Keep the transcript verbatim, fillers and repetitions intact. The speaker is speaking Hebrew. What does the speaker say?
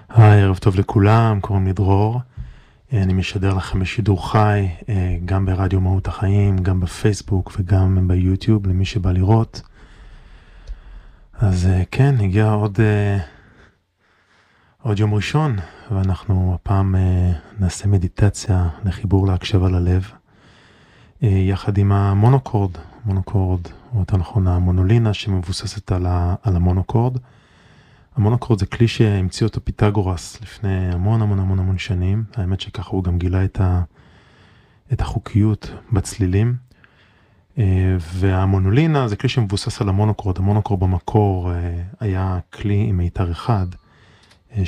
היי, ערב טוב לכולם, קוראים לי דרור. אני משדר לכם בשידור חי, גם ברדיו מהות החיים, גם בפייסבוק וגם ביוטיוב, למי שבא לראות. אז כן, הגיע עוד, עוד יום ראשון, ואנחנו הפעם נעשה מדיטציה לחיבור להקשבה ללב, יחד עם המונוקורד, מונוקורד, או יותר נכון המונולינה שמבוססת על, ה, על המונוקורד. המונוקורד זה כלי שהמציא אותו פיתגורס לפני המון המון המון המון שנים. האמת שככה הוא גם גילה את, ה, את החוקיות בצלילים. והמונולינה זה כלי שמבוסס על המונוקורד. המונוקורד במקור היה כלי עם מיתר אחד,